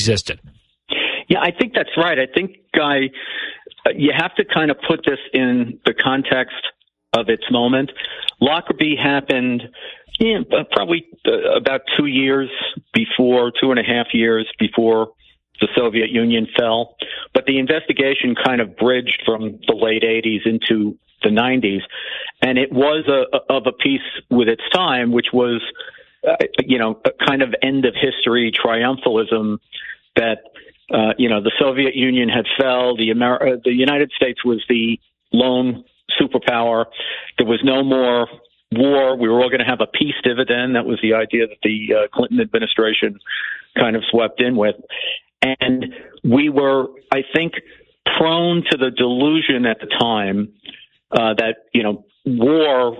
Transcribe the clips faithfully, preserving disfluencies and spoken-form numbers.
existed. Yeah, I think that's right. I think, Guy, you have to kind of put this in the context of its moment. Lockerbie happened yeah, probably about two years before, two and a half years before the Soviet Union fell. But the investigation kind of bridged from the late eighties into the nineties. And it was a, of a piece with its time, which was, uh, you know, a kind of end of history triumphalism that, uh, you know, the Soviet Union had fell. The Amer- the United States was the lone superpower. There was no more war. We were all going to have a peace dividend. That was the idea that the uh, Clinton administration kind of swept in with. And we were, I think, prone to the delusion at the time uh, that, you know, war,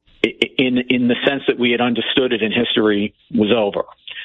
in in the sense that we had understood it in history, was over,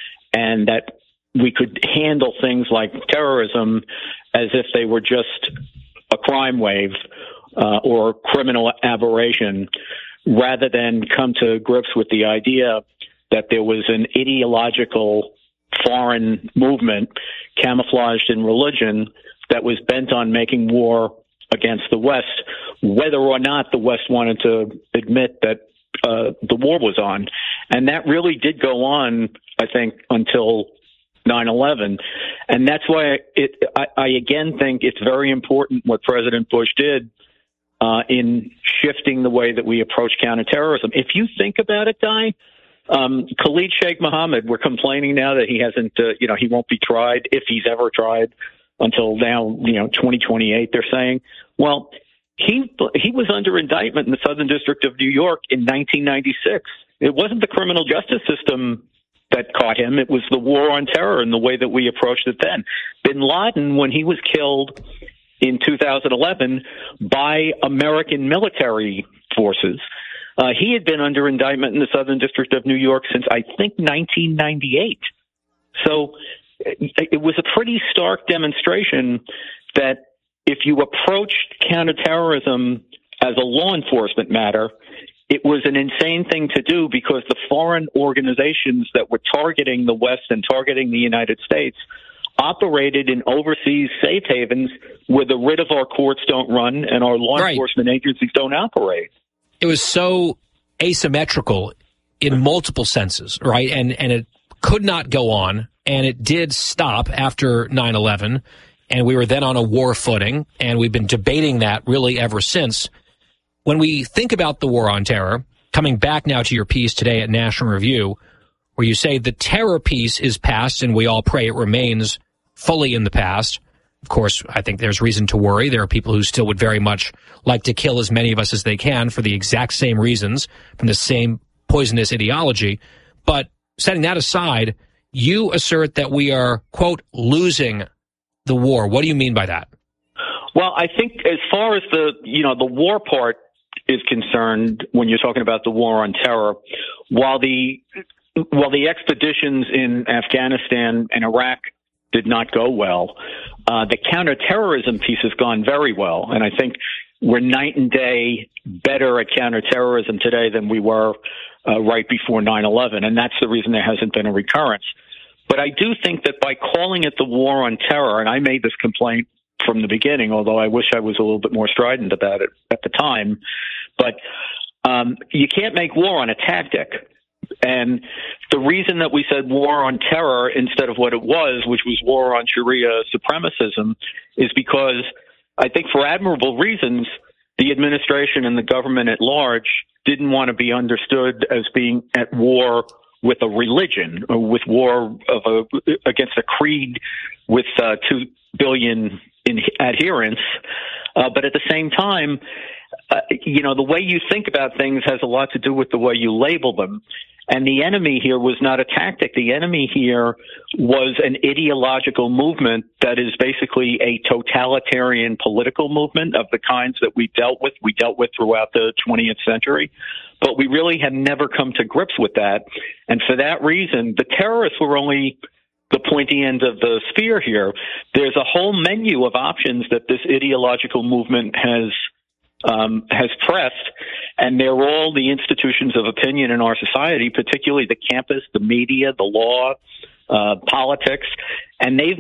and that we could handle things like terrorism as if they were just a crime wave uh, or criminal aberration, rather than come to grips with the idea that there was an ideological foreign movement camouflaged in religion that was bent on making war against the West, whether or not the West wanted to admit that uh, the war was on. And that really did go on, I think, until nine eleven. And that's why it, I, I again think it's very important what President Bush did uh, in shifting the way that we approach counterterrorism. If you think about it, Guy, Um, Khalid Sheikh Mohammed, we're complaining now that he hasn't, uh, you know, he won't be tried, if he's ever tried, until now, you know, twenty twenty-eight, they're saying. Well, he he was under indictment in the Southern District of New York in nineteen ninety-six. It wasn't the criminal justice system that caught him. It was the war on terror and the way that we approached it then. Bin Laden, when he was killed in two thousand eleven by American military forces, Uh, he had been under indictment in the Southern District of New York since, I think, nineteen ninety-eight. So it, it was a pretty stark demonstration that if you approached counterterrorism as a law enforcement matter, it was an insane thing to do, because the foreign organizations that were targeting the West and targeting the United States operated in overseas safe havens where the writ of our courts don't run and our law right. enforcement agencies don't operate. It was so asymmetrical in multiple senses, right? And and it could not go on, and it did stop after nine eleven, and we were then on a war footing, and we've been debating that really ever since. When we think about the war on terror, coming back now to your piece today at National Review, where you say the terror piece is past, and we all pray it remains fully in the past. Of course, I think there's reason to worry. There are people who still would very much like to kill as many of us as they can for the exact same reasons, from the same poisonous ideology. But setting that aside, you assert that we are, quote, losing the war. What do you mean by that? Well, I think as far as the, you know, the war part is concerned, when you're talking about the war on terror, while the, while the expeditions in Afghanistan and Iraq did not go well, Uh, the counterterrorism piece has gone very well. And I think we're night and day better at counterterrorism today than we were uh, right before nine eleven. And that's the reason there hasn't been a recurrence. But I do think that by calling it the war on terror, and I made this complaint from the beginning, although I wish I was a little bit more strident about it at the time, but um, you can't make war on a tactic. And the reason that we said war on terror instead of what it was, which was war on Sharia supremacism, is because I think for admirable reasons, the administration and the government at large didn't want to be understood as being at war with a religion or with war of a, against a creed with uh, two billion in adherents. Uh, but at the same time, uh, you know, the way you think about things has a lot to do with the way you label them. And the enemy here was not a tactic. The enemy here was an ideological movement that is basically a totalitarian political movement of the kinds that we dealt with. We dealt with throughout the twentieth century, but we really had never come to grips with that. And for that reason, the terrorists were only the pointy end of the spear here. There's a whole menu of options that this ideological movement has Um, has pressed, and they're all the institutions of opinion in our society, particularly the campus, the media, the law, uh, politics, and they've